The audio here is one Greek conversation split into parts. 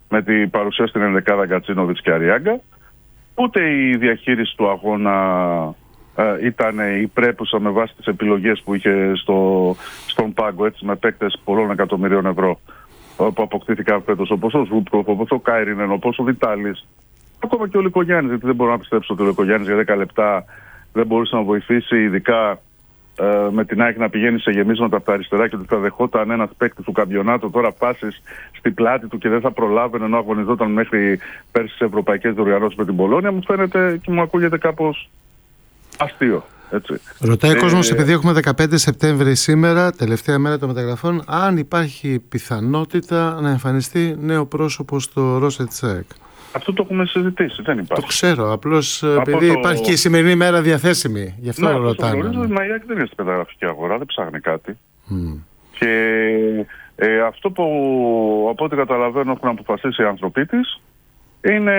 με την παρουσία στην ενδεκάδα Γκατσίνοβιτς και Αριάγκα. Ούτε η διαχείριση του αγώνα ήταν η πρέπουσα με βάση τις επιλογές που είχε στον πάγκο, έτσι, με παίκτες πολλών εκατομμυρίων ευρώ που αποκτήθηκαν φέτος, όπως ο Ζούπκοφ, όπως ο Κάιρινεν, όπως ο Βιτάλης, ακόμα και ο Λικογιάννης, γιατί δεν μπορώ να πιστέψω ότι ο Λικογιάννης για 10 λεπτά δεν μπορούσε να βοηθήσει, ειδικά με την ΑΕΚ να πηγαίνει σε γεμίσματα από τα αριστερά και ότι θα δεχόταν ένας παίκτης του καμπιονάτου τώρα πάσεις στην πλάτη του και δεν θα προλάβαινε ενώ αγωνιζόταν μέχρι πέρσι σε ευρωπαϊκές διοργανώσεις με την Πολόνια, μου φαίνεται και μου ακούγεται κάπως αστείο. Έτσι. Ρωτάει ο κόσμος, επειδή έχουμε 15 Σεπτέμβρη σήμερα, τελευταία μέρα των μεταγραφών, αν υπάρχει πιθανότητα να εμφανιστεί νέο πρόσωπο στο Ρόσετ ΣΑΕΚ. Αυτό το έχουμε συζητήσει, δεν υπάρχει. Το ξέρω, απλώς επειδή υπάρχει και η σημερινή μέρα διαθέσιμη, γι' αυτό ρωτάμε. Ναι, το η ΑΕΚ δεν είναι στην μεταγραφική αγορά, δεν ψάχνει κάτι. Και αυτό που από ό,τι καταλαβαίνω έχουν αποφασίσει οι άνθρωποι της είναι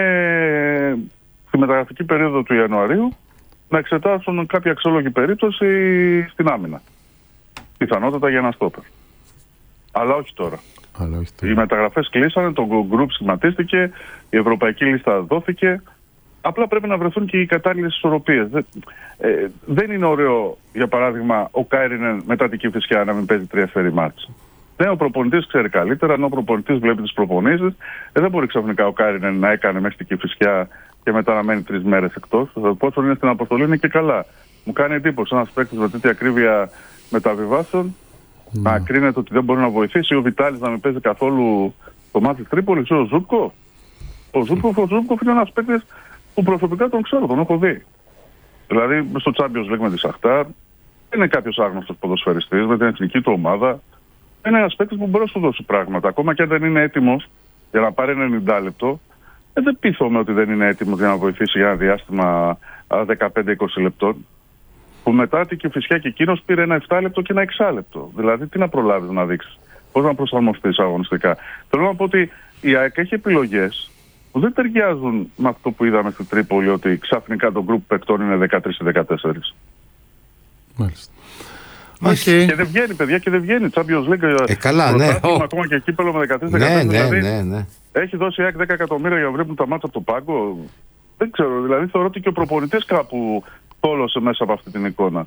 στη μεταγραφική περίοδο του Ιανουαρίου να εξετάσουν κάποια αξιόλογη περίπτωση στην άμυνα. Πιθανότατα για ένα στόπερ. Αλλά όχι τώρα. Οι μεταγραφές κλείσανε, το group σχηματίστηκε, η ευρωπαϊκή λίστα δόθηκε. Απλά πρέπει να βρεθούν και οι κατάλληλες ισορροπίες. Δεν είναι ωραίο, για παράδειγμα, ο Κάιρινεν μετά την Κηφισιά να μην παίζει 3 φέρι μάτς. Ναι, ο προπονητής ξέρει καλύτερα, ενώ ο προπονητής βλέπει τις προπονήσεις. Δεν μπορεί ξαφνικά ο Κάιρινεν να έκανε μέχρι την Κηφισιά και μετά να μένει 3 μέρες εκτός. Πόσο είναι στην αποστολή είναι και καλά. Μου κάνει εντύπωση ένας παίκτης με τέτοια ακρίβεια μεταβιβάσεων να κρίνεται ότι δεν μπορεί να βοηθήσει, ο Βιτάλης να μην παίζει καθόλου το μάτι της Τρίπολης, ή ο Ζούπκοφ. Ο Ζούπκοφ είναι ένας παίκτης που προσωπικά τον ξέρω, τον έχω δει. Δηλαδή στο Champions League με τη Σαχτάρ, είναι κάποιος άγνωστος ποδοσφαιριστής με την εθνική του ομάδα. Είναι ένας παίκτης που μπορεί να σου δώσει πράγματα. Ακόμα και αν δεν είναι έτοιμος για να πάρει 90 λεπτό, δεν πείθομαι ότι δεν είναι έτοιμος για να βοηθήσει για ένα διάστημα 15-20 λεπτών. Που μετά την Κηφισιά και εκείνος πήρε ένα 7 λεπτό και ένα 6 λεπτό. Δηλαδή, τι να προλάβεις να δείξεις, πώς να προσαρμοστείς αγωνιστικά. Θέλω να πω ότι η ΑΕΚ έχει επιλογές που δεν ταιριάζουν με αυτό που είδαμε στην Τρίπολη, ότι ξαφνικά το γκρουπ παικτών είναι 13 ή 14. Μάλιστα. Και δεν βγαίνει, παιδιά, και δεν βγαίνει. Champions League. Καλά, ναι. Ακόμα και κύπελλο με 13-14. Ναι. Έχει δώσει η ΑΕΚ 10 εκατομμύρια για να βλέπουν τα μάτσα από τον πάγκο. Δεν ξέρω. Δηλαδή, θεωρώ ότι και ο προπονητής κάπου τόλωσε μέσα από αυτή την εικόνα.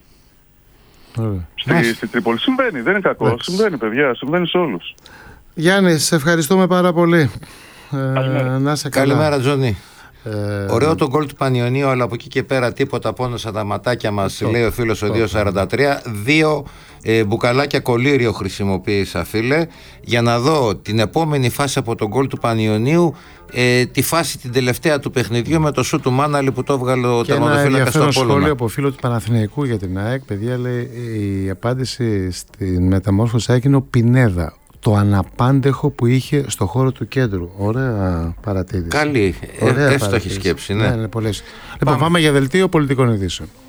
Στη Τρίπολη. Συμβαίνει, δεν είναι κακό. Συμβαίνει, παιδιά, συμβαίνει σε όλους. Γιάννη, σε ευχαριστούμε πάρα πολύ. Να είσαι καλά. Καλημέρα, Τζόνι. Ωραίο το γκολ του Πανιωνίου, αλλά από εκεί και πέρα τίποτα, πόνωσα τα ματάκια μας, λέει ο φίλος ο 243. 2 μπουκαλάκια κολύριο χρησιμοποίησα, φίλε, για να δω την επόμενη φάση από τον γκολ του Πανιωνίου, τη φάση την τελευταία του παιχνιδιού με το σου του Μάναλη που το έβγαλε ο τερματοφύλακας στο Απόλλωνα. Και ένα σχόλιο από φίλο του Παναθηναϊκού για την ΑΕΚ, παιδιά, λέει η απάντηση στην μεταμόρφωση ΑΕΚ είναι ο Πινέδα. Το αναπάντεχο που είχε στο χώρο του κέντρου. Ωραία παρατήρηση. Καλή, εύστοχη σκέψη, ναι. Ναι, πολλές. Λοιπόν, πάμε για δελτίο πολιτικών ειδήσεων.